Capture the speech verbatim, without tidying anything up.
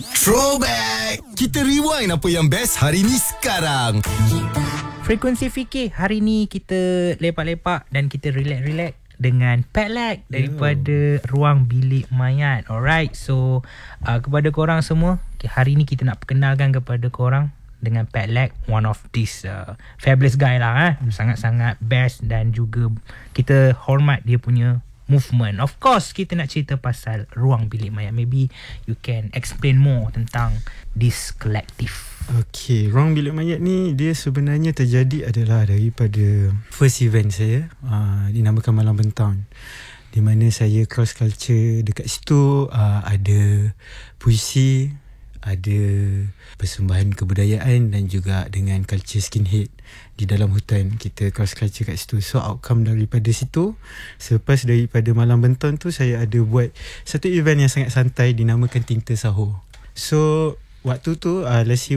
Throwback. Kita rewind apa yang best hari ni sekarang. Frekuensi fikir hari ni kita lepak-lepak dan kita relax-relax dengan Padlock daripada yeah. Ruang Bilik Mayat. Alright, so uh, kepada korang semua, hari ni kita nak perkenalkan kepada korang dengan Padlock, one of this uh, fabulous guy lah, eh. sangat-sangat best dan juga kita hormat dia punya movement. Of course, kita nak cerita pasal Ruang Bilik Mayat. Maybe you can explain more tentang this collective. Okay, Ruang Bilik Mayat ni dia sebenarnya terjadi adalah daripada first event saya, uh, dinamakan Malam Bentang, di mana saya cross culture dekat situ. Uh, ada puisi, ada persembahan kebudayaan dan juga dengan culture skinhead di dalam hutan. Kita cross culture kat situ. So outcome daripada situ, selepas daripada Malam Bentang tu, saya ada buat satu event yang sangat santai dinamakan Tinta Sahur. So waktu tu uh, let's say